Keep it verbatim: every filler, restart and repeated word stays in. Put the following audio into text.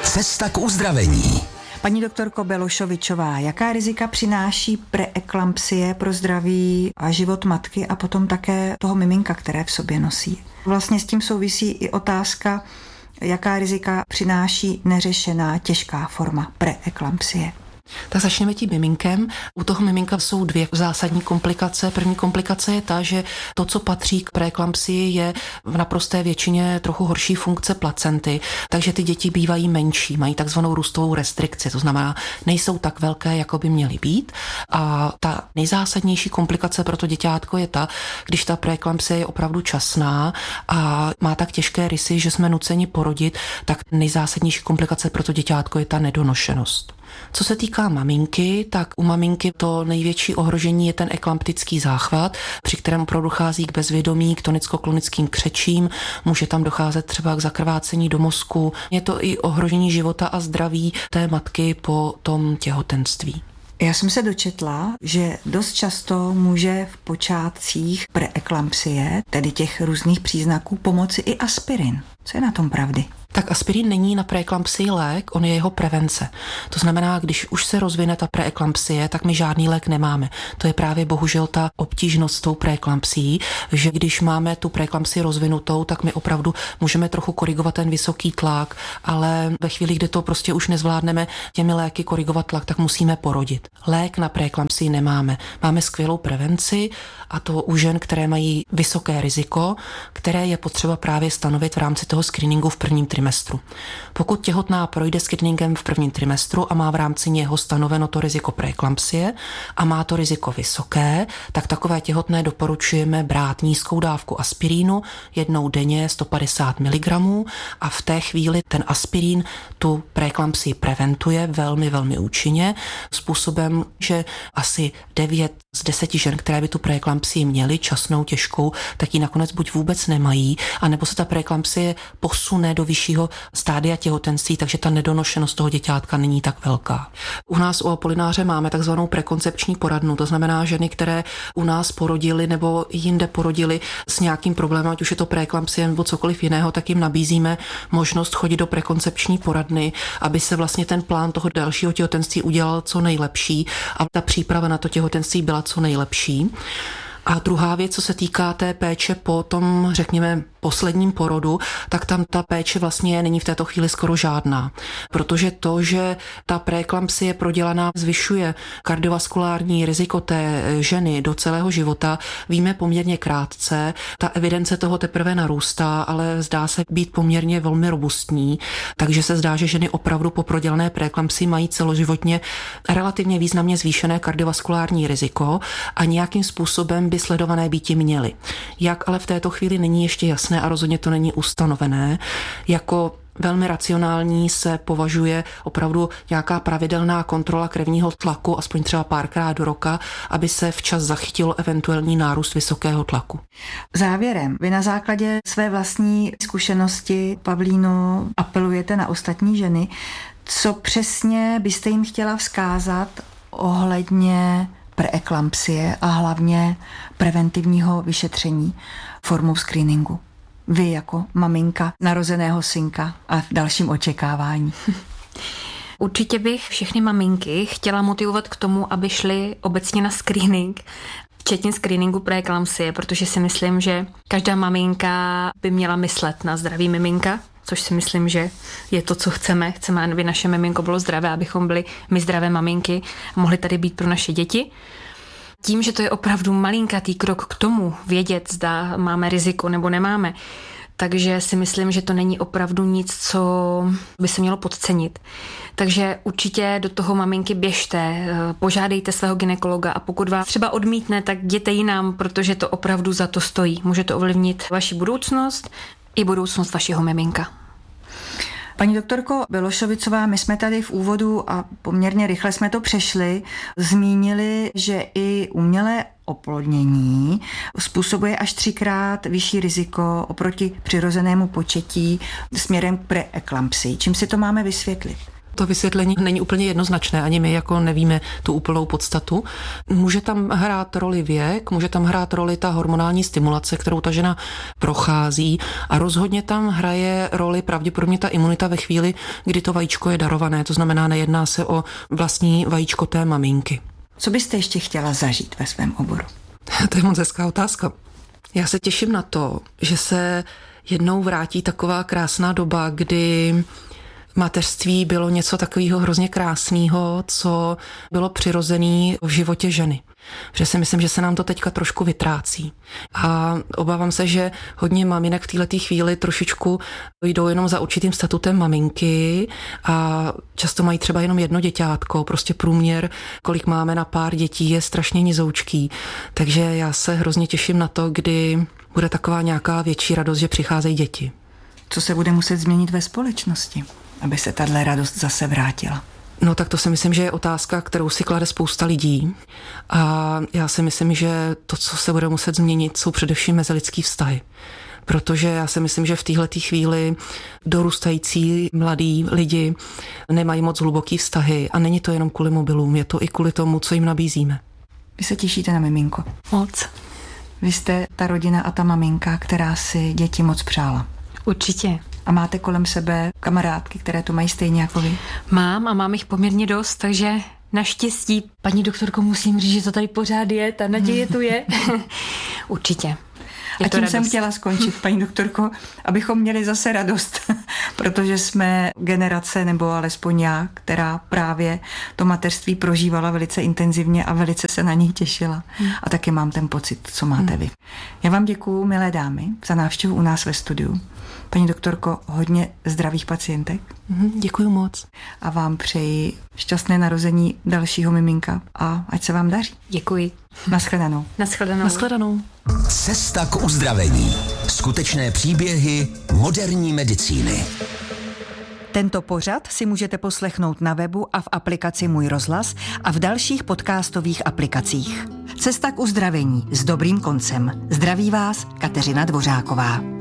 Cesta k uzdravení. Paní doktorko Belošovičová, jaká rizika přináší preeklampsie pro zdraví a život matky a potom také toho miminka, které v sobě nosí? Vlastně s tím souvisí i otázka, jaká rizika přináší neřešená těžká forma preeklampsie. Tak začneme tím miminkem. U toho miminka jsou dvě zásadní komplikace. První komplikace je ta, že to, co patří k preeklampsii, je v naprosté většině trochu horší funkce placenty, takže ty děti bývají menší, mají takzvanou růstovou restrikci, to znamená, nejsou tak velké, jako by měly být. A ta nejzásadnější komplikace pro to děťátko je ta, když ta preeklampsie je opravdu časná a má tak těžké rysy, že jsme nuceni porodit, tak nejzásadnější komplikace pro to děťátko je ta nedonošenost. Co se týká maminky, tak u maminky to největší ohrožení je ten eklamptický záchvat, při kterém opravdu dochází k bezvědomí, k tonicko-klonickým křečím, může tam docházet třeba k zakrvácení do mozku. Je to i ohrožení života a zdraví té matky po tom těhotenství. Já jsem se dočetla, že dost často může v počátcích preeklampsie, tedy těch různých příznaků, pomoci i aspirin. Co je na tom pravdy? Tak aspirin není na preeklampsii lék, on je jeho prevence. To znamená, když už se rozvine ta preeklampsie, tak my žádný lék nemáme. To je právě bohužel ta obtížnost s tou preeklampsií, že když máme tu preeklampsii rozvinutou, tak my opravdu můžeme trochu korigovat ten vysoký tlak, ale ve chvíli, kdy to prostě už nezvládneme těmi léky korigovat tlak, tak musíme porodit. Lék na preeklampsii nemáme. Máme skvělou prevenci a to u žen, které mají vysoké riziko, které je potřeba právě stanovit v rámci toho screeningu v prvním trimestru. Pokud těhotná projde screeningem v prvním trimestru a má v rámci něho stanoveno to riziko preeklampsie a má to riziko vysoké, tak takové těhotné doporučujeme brát nízkou dávku aspirínu jednou denně sto padesát miligramů a v té chvíli ten aspirín tu preeklampsii preventuje velmi, velmi účinně způsobem, že asi devět z deseti žen, které by tu preeklampsii měly, časnou, těžkou, tak ji nakonec buď vůbec nemají, anebo se ta preeklampsie posune do vyššího stádia těhotenství, takže ta nedonošenost toho děťátka není tak velká. U nás u Apolináře máme takzvanou prekoncepční poradnu, to znamená ženy, které u nás porodily nebo jinde porodily s nějakým problémem, ať už je to preeklampsie nebo cokoliv jiného, tak jim nabízíme možnost chodit do prekoncepční poradny, aby se vlastně ten plán toho dalšího těhotenství udělal co nejlepší a ta příprava na to těhotenství byla co nejlepší. A druhá věc, co se týká té péče po tom, řekněme, posledním porodu, tak tam ta péče vlastně není v této chvíli skoro žádná. Protože to, že ta preeklampsie prodělaná zvyšuje kardiovaskulární riziko té ženy do celého života, víme poměrně krátce. Ta evidence toho teprve narůstá, ale zdá se být poměrně velmi robustní. Takže se zdá, že ženy opravdu po prodělané preeklampsii mají celoživotně relativně významně zvýšené kardiovaskulární riziko a nějakým způsobem by sledované býti měly. Jak ale v této chvíli není ještě jasné a rozhodně to není ustanovené, jako velmi racionální se považuje opravdu nějaká pravidelná kontrola krevního tlaku, aspoň třeba párkrát do roka, aby se včas zachytilo eventuální nárůst vysokého tlaku. Závěrem, vy na základě své vlastní zkušenosti, Pavlíno, apelujete na ostatní ženy. Co přesně byste jim chtěla vzkázat ohledně preeklampsie a hlavně preventivního vyšetření formou screeningu? Vy jako maminka narozeného synka a v dalším očekávání. Určitě bych všechny maminky chtěla motivovat k tomu, aby šly obecně na screening, včetně screeningu preeklampsie, protože si myslím, že každá maminka by měla myslet na zdraví miminka, což si myslím, že je to, co chceme. Chceme, aby naše miminko bylo zdravé, abychom byli my zdravé maminky a mohli tady být pro naše děti. Tím, že to je opravdu malinkatý krok k tomu vědět, zda máme riziko nebo nemáme, takže si myslím, že to není opravdu nic, co by se mělo podcenit. Takže určitě do toho maminky běžte, požádejte svého gynekologa a pokud vás třeba odmítne, tak jděte jinam, protože to opravdu za to stojí. Může to ovlivnit vaši budoucnost i budoucnost vašeho miminka. Paní doktorko Belošovicová, my jsme tady v úvodu a poměrně rychle jsme to přešli, zmínili, že i umělé oplodnění způsobuje až třikrát vyšší riziko oproti přirozenému početí směrem k preeklampsii. Čím si to máme vysvětlit? to vysvětlení není úplně jednoznačné, ani my jako nevíme tu úplnou podstatu. Může tam hrát roli věk, může tam hrát roli ta hormonální stimulace, kterou ta žena prochází a rozhodně tam hraje roli pravděpodobně ta imunita ve chvíli, kdy to vajíčko je darované, to znamená, nejedná se o vlastní vajíčko té maminky. Co byste ještě chtěla zažít ve svém oboru? To je moc hezká otázka. Já se těším na to, že se jednou vrátí taková krásná doba, kdy mateřství bylo něco takového hrozně krásného, co bylo přirozené v životě ženy. Že si myslím, že se nám to teďka trošku vytrácí. A obávám se, že hodně maminek v této chvíli trošičku jdou jenom za určitým statutem maminky a často mají třeba jenom jedno děťátko, prostě průměr, kolik máme na pár dětí, je strašně nizoučký. Takže já se hrozně těším na to, kdy bude taková nějaká větší radost, že přicházejí děti. Co se bude muset změnit ve společnosti, aby se tahle radost zase vrátila? No tak to si myslím, že je otázka, kterou si klade spousta lidí a já si myslím, že to, co se bude muset změnit, jsou především mezilidský vztahy. Protože já si myslím, že v téhleté chvíli dorůstající mladí lidi nemají moc hluboký vztahy a není to jenom kvůli mobilům, je to i kvůli tomu, co jim nabízíme. Vy se těšíte na miminko? Moc. Vy jste ta rodina a ta maminka, která si děti moc přála. Určitě. A máte kolem sebe kamarádky, které to mají stejně jako vy? Mám a mám jich poměrně dost, takže naštěstí, paní doktorko, musím říct, že to tady pořád je, ta naděje tu je. Určitě. A tím jsem chtěla skončit, paní doktorko, abychom měli zase radost, protože jsme generace, nebo alespoň já, která právě to mateřství prožívala velice intenzivně a velice se na něj těšila. Hmm. A taky mám ten pocit, co máte vy. Já vám děkuju, milé dámy, za návštěvu u nás ve studiu. Paní doktorko, hodně zdravých pacientek. Děkuju moc. A vám přeji šťastné narození dalšího miminka a ať se vám daří. Děkuji. Naschledanou. Naschledanou. Naschledanou. Cesta k uzdravení. Skutečné příběhy moderní medicíny. Tento pořad si můžete poslechnout na webu a v aplikaci Můj rozhlas a v dalších podcastových aplikacích. Cesta k uzdravení s dobrým koncem. Zdraví vás Kateřina Dvořáková.